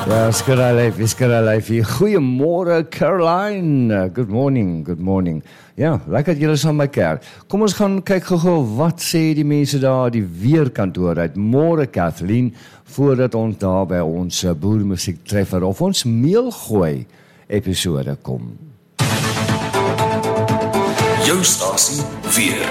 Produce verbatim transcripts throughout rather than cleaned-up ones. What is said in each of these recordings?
Ja, skira lyfie, skira lyfie. Goeiemôre Caroline. Good morning, good morning. Ja, lekker dat julle saam my kerk. Kom ons gaan kyk gou-gou wat sê die mense daar die weerkantoor uit. Môre Kathleen, voordat ons daar by ons boermusiek treffer of ons meelgooi episode kom. Jou stasie weer.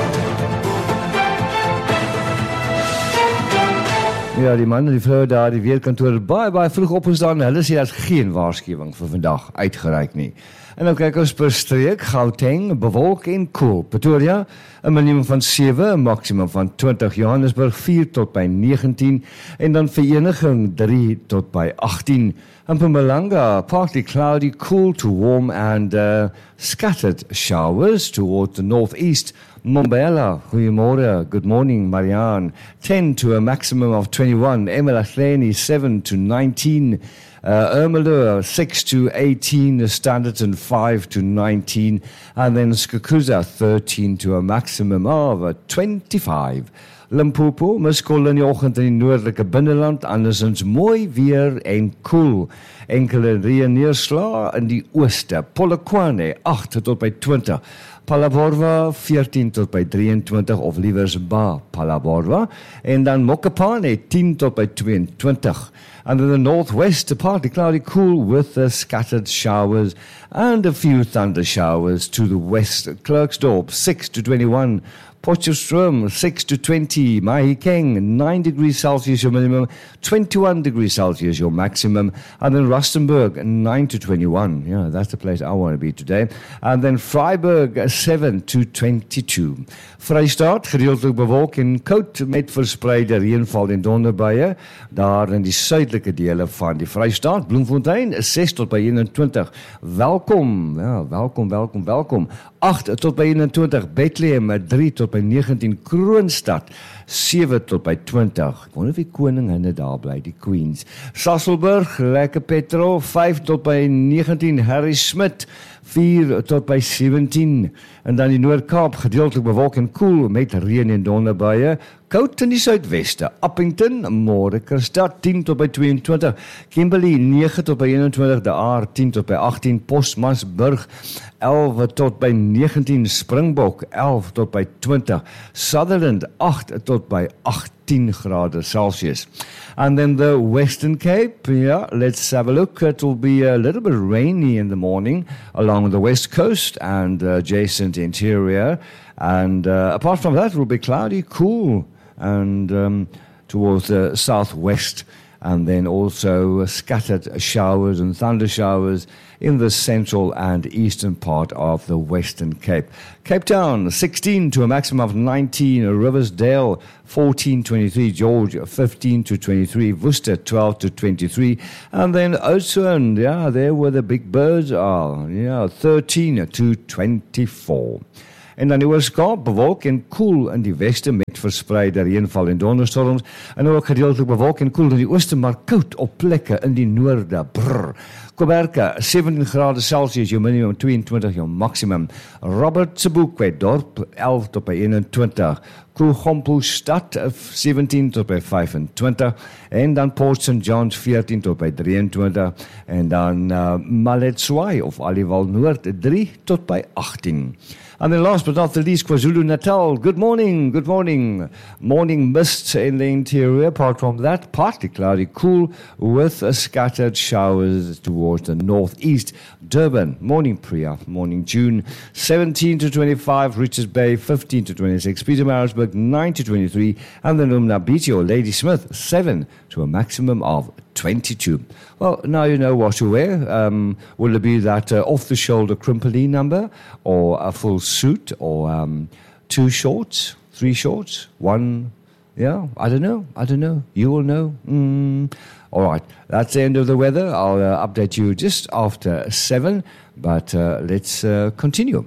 Ja, die man en die vrou daar, die weerkantoor, baie, baie vroeg opgestaan, hulle sê dat geen waarskuwing vir vandag uitgereik nie. En nou kyk ons per streek, Gauteng, bewolk en koel. Pretoria, 'n minimum van sewe, 'n maksimum van twintig. Johannesburg, vier tot by negentien. En dan Vereniging, drie tot by agttien. En Mpumalanga, partly cloudy, cool to warm and uh, scattered showers toward the northeast. Mbombela, goeiemôre, good morning, Marianne. ten to a maximum of twenty-one. eMalahleni, seven to nineteen. Uh, Ermelo, six to eighteen. Standerton, five to nineteen. And then Skukuza, thirteen to a maximum of uh, twenty-five. Limpopo, miskol in die oggend in die noordelike binneland, andersins mooi weer en koel. Enkele reën neerslae in die ooste. Polokwane, agt tot by twintig. Phalaborwa, veertien tot by drieëntwintig, of liewers Ba Phalaborwa. En dan Mokopane, tien tot by tweeëntwintig. And in the northwest, partly cloudy, cool with uh, scattered showers and a few thunder showers to the west. Klerksdorp, six to twenty-one. Potchefstroom, six to twenty. Mahikeng, nine degrees Celsius your minimum, twenty-one degrees Celsius your maximum. And then Rustenburg, nine to twenty-one. Yeah, that's the place I want to be today. And then Freiburg, seven to twenty-two. Vrystaat, gedeeltelik bewolk en koud met verspreide reënval en donderbuie daar in die suidelike dele van die Vrystaat. Bloemfontein, ses tot by eenentwintig. Welkom, ja, welkom, welkom, welkom. agt tot by eenentwintig. Bethlehem, drie tot by negentien. Kroonstad, sewe tot by twintig. Ek wonder of die koninginne daar bly, die queens. Sasolburg, lekker petrol, vyf tot by negentien. Harry Smit, vier tot by sewentien. En dan die Noord-Kaap, gedeeltelik bewolk en koel met reën en donderbuie. Koud in die suidweste. Appington, môre Kerstad, tien tot by tweeëntwintig. Kimberley, nege tot by eenentwintig. De Aar, tien tot by agttien. Postmasburg, elf tot by negentien. Springbok, elf tot by twintig. Sutherland, agt tot by agttien grade Celsius. And then the Western Cape, yeah, let's have a look. It will be a little bit rainy in the morning along the west coast and uh, adjacent interior. And uh, apart from that, it will be cloudy, cool, and um, towards the southwest. And then also scattered showers and thunder showers in the central and eastern part of the Western Cape. Cape Town, sixteen to a maximum of nineteen. Riversdale, fourteen to twenty-three. George, fifteen to twenty-three. Worcester, twelve to twenty-three. And then Oudtshoorn, yeah, there where the big birds are, yeah, thirteen to twenty-four. En dan die Oos-Kaap, bewolk en koel in die weste met verspreide reënval en donderstorms. En ook gedeeltelik bewolk en koel in die ooste, maar koud op plekke in die noorde. Brrr. Koberka, sewentien grade Celsius, jou minimum, tweeëntwintig, jou maximum. Robert Sebokwe dorp, elf tot by eenentwintig. Krugersdorp stad, sewentien tot by vyfentwintig. En dan Port Saint John's, veertien tot by drieëntwintig. En dan uh, Maletswai of Aliwal Noord, drie tot by agttien. And then last but not the least, KwaZulu-Natal. Good morning, good morning. Morning mists in the interior. Apart from that, partly cloudy, cool with a scattered showers towards the northeast. Durban, morning Priya, morning June, seventeen to twenty-five. Richards Bay, fifteen to twenty-six. Pietermaritzburg, nine to twenty-three. And then Umnabiti or Ladysmith, seven to a maximum of twenty-two. Well, now you know what to wear. Um, will it be that uh, off-the-shoulder crimply number, or a full suit, or um, two shorts, three shorts, one, yeah, I don't know, I don't know. You will know. Mm. All right, that's the end of the weather. I'll uh, update you just after seven, but uh, let's uh, continue.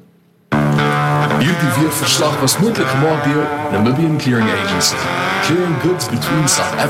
Hierdie weerverslag was moontlik gemaak deur Namibian Clearing Agency. Clearing goods between South Africa